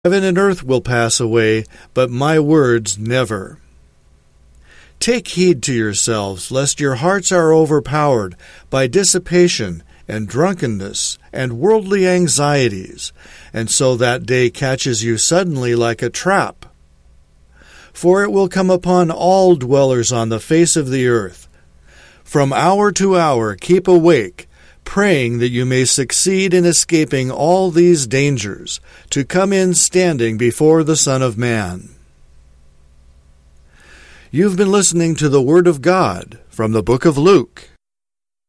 Heaven and earth will pass away, but my words never. Take heed to yourselves, lest your hearts are overpowered by dissipation and drunkenness and worldly anxieties, and so that day catches you suddenly like a trap. For it will come upon all dwellers on the face of the earth. From hour to hour keep awake, praying that you may succeed in escaping all these dangers, to come in standing before the Son of Man. You've been listening to the Word of God from the book of Luke.